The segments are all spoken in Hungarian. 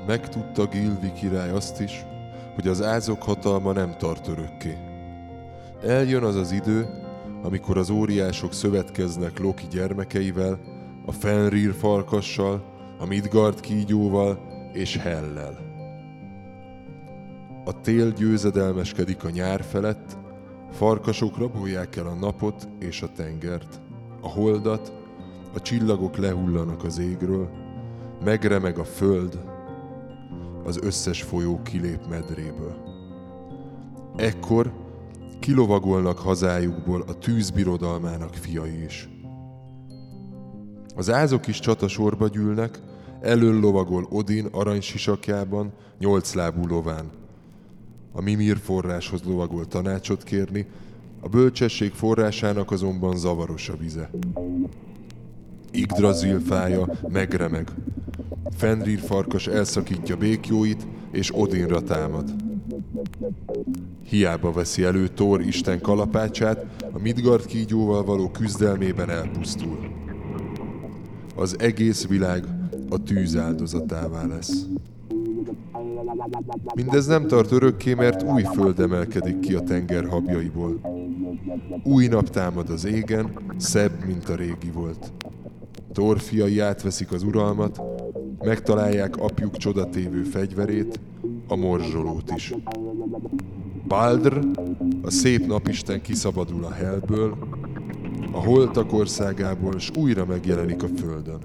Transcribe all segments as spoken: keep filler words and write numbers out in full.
Megtudta Gilvi király azt is, hogy az ázok hatalma nem tart örökké. Eljön az az idő, amikor az óriások szövetkeznek Loki gyermekeivel, a Fenrir farkassal, a Midgard kígyóval és Hellel. A tél győzedelmeskedik a nyár felett, farkasok rabolják el a napot és a tengert, a holdat, a csillagok lehullanak az égről, megremeg a föld, az összes folyó kilép medréből. Ekkor kilovagolnak hazájukból a tűz birodalmának fiai is. Az ázok is csatasorba gyűlnek, elől lovagol Odin aranysisakjában, nyolclábú lován. A Mimir forráshoz lovagol tanácsot kérni, a bölcsesség forrásának azonban zavaros a vize. Yggdrasil fája megremeg. Fenrir farkas elszakítja békjóit, és Odinra támad. Hiába veszi elő Thor isten kalapácsát, a Midgard kígyóval való küzdelmében elpusztul. Az egész világ a tűz áldozatává lesz. Mindez nem tart örökké, mert új föld emelkedik ki a tenger habjaiból. Új nap támad az égen, szebb, mint a régi volt. Thor fiai átveszik az uralmat, megtalálják apjuk csodatévő fegyverét, a morzsolót is. Baldr, a szép napisten kiszabadul a Hellből, a holtak országából, s újra megjelenik a földön.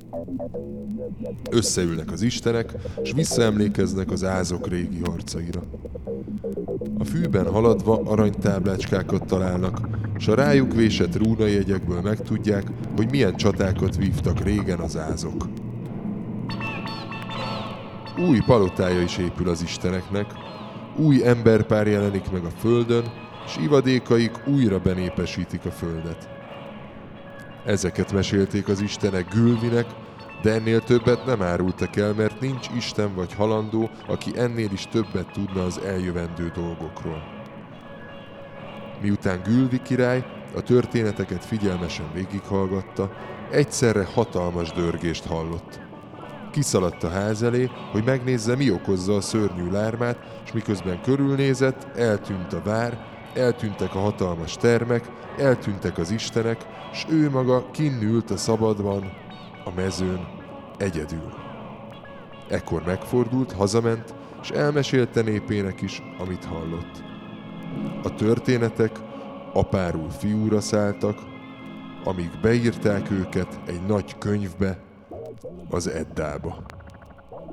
Összeülnek az istenek, s visszaemlékeznek az ázok régi harcaira. A fűben haladva aranytáblácskákat találnak, s a rájuk vésett rúnajegyekből megtudják, hogy milyen csatákat vívtak régen az ázok. Új palotája is épül az isteneknek, új emberpár jelenik meg a földön, s ivadékaik újra benépesítik a földet. Ezeket mesélték az istenek Gylvinek, de ennél többet nem árultak el, mert nincs isten vagy halandó, aki ennél is többet tudna az eljövendő dolgokról. Miután Gylvi király a történeteket figyelmesen végighallgatta, egyszerre hatalmas dörgést hallott. Kiszaladt a ház elé, hogy megnézze, mi okozza a szörnyű lármát, és miközben körülnézett, eltűnt a vár, eltűntek a hatalmas termek, eltűntek az istenek, s ő maga kinn ült a szabadban, a mezőn, egyedül. Ekkor megfordult, hazament, s elmesélte népének is, amit hallott. A történetek apáról fiúra szálltak, amíg beírták őket egy nagy könyvbe, az Eddába.